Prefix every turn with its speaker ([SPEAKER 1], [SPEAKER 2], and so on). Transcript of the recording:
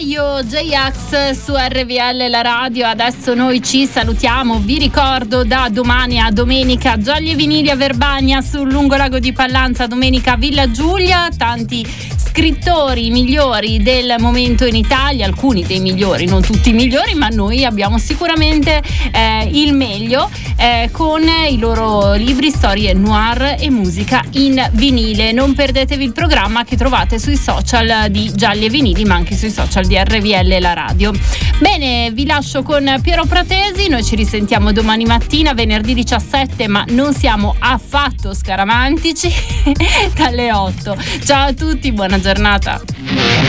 [SPEAKER 1] Io J-Ax su RVL la radio. Adesso noi ci salutiamo. Vi ricordo da domani a domenica Gialli e Vinili a Verbania sul lungolago di Pallanza, domenica a Villa Giulia. Tanti scrittori migliori del momento in Italia, alcuni dei migliori, non tutti i migliori, ma noi abbiamo sicuramente il meglio con i loro libri, storie noir e musica in vinile. Non perdetevi il programma che trovate sui social di Gialli e Vinili, ma anche sui social di RVL la radio. Bene, vi lascio con Piero Pratesi. Noi ci risentiamo domani mattina, venerdì 17, ma non siamo affatto scaramantici dalle 8. Ciao a tutti, buona giornata.